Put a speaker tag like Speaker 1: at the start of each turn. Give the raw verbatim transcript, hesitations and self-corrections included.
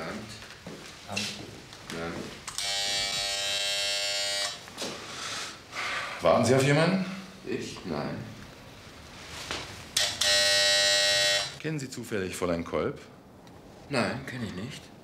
Speaker 1: Amt.
Speaker 2: Amt.
Speaker 1: Ja.
Speaker 3: Warten Sie auf jemanden?
Speaker 1: Ich? Nein.
Speaker 3: Kennen Sie zufällig Fräulein Kolb?
Speaker 1: Nein, kenne ich nicht.